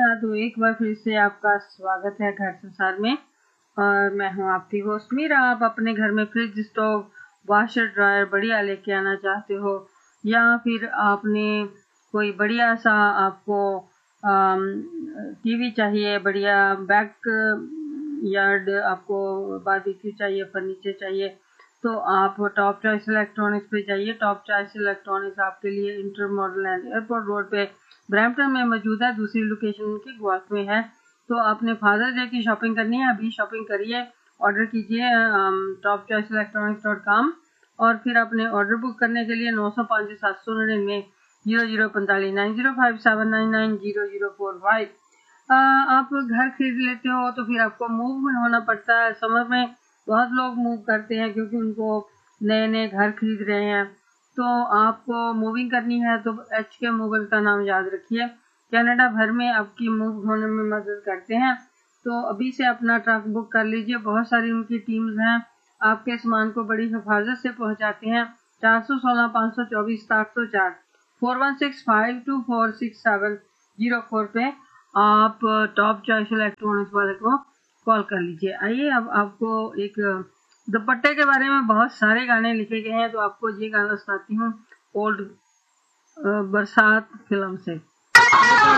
तो एक बार फिर से आपका स्वागत है घर संसार में। और मैं हूं आपकी होस्ट मीरा। आप अपने घर में फ्रिज, स्टोव, वाशर, ड्रायर बढ़िया लेके आना चाहते हो, या फिर आपने कोई बढ़िया सा आपको टीवी चाहिए, बढ़िया बैक यार्ड आपको बारबेक्यू चाहिए, फर्नीचर चाहिए, तो आप टॉप चॉइस इलेक्ट्रॉनिक्स पे जाइए। टॉप चॉइस इलेक्ट्रॉनिक्स आपके लिए inter model and airport road पे ब्रैम्पटन में मौजूद है। दूसरी लोकेशन उनकी ग्वाल्फ में है। तो आपने फादर्स डे की शॉपिंग करनी है, अभी शॉपिंग करिए, ऑर्डर कीजिए topchoiceelectronics.com। और फिर आपने ऑर्डर बुक करने के लिए 905 799 0045 9057990045। आप घर खरीद लेते हो तो फिर आपको मूव में होना पड़ता है। समर में बहुत लोग मूव करते हैं क्योंकि उनको नए नए घर खरीद रहे हैं। तो आपको मूविंग करनी है तो HK मूवर का नाम याद रखिए। कनाडा भर में आपकी मूव होने में मदद करते हैं। तो अभी से अपना ट्रक बुक कर लीजिए। बहुत सारी उनकी टीम्स हैं, आपके सामान को बड़ी हिफाजत से पहुंचाते हैं। 416 524 704 4165246704 पे आप टॉप चॉइस इलेक्ट्रॉनिक्स वाले को कॉल कर लीजिए। आइए, अब आपको एक दुपट्टे के बारे में बहुत सारे गाने लिखे गए हैं, तो आपको ये गाना सुनाती हूँ ओल्ड बरसात फिल्म से।